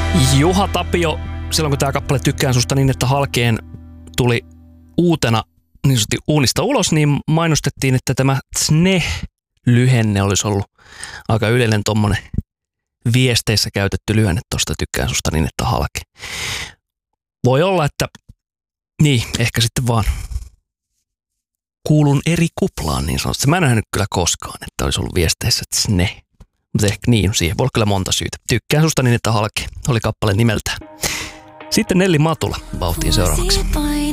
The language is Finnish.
Juha Tapio, silloin kun tämä kappale Tykkään susta niin, että halkeen tuli uutena niin sanotusti uunista ulos, niin mainostettiin, että tämä TSNE-lyhenne olisi ollut aika yleinen tommonen viesteissä käytetty lyhenne tuosta Tykkään susta niin, että halkeen. Voi olla, että niin, ehkä sitten vaan kuulun eri kuplaan niin sanotusti. Mä en nähnyt kyllä koskaan, että olisi ollut viesteissä TSNE. Mutta ehkä niin, siihen voi olla kyllä monta syytä. Tykkään susta niin, että halkeen oli kappale nimeltään. Sitten Nelli Matula vauhtiin seuraavaksi.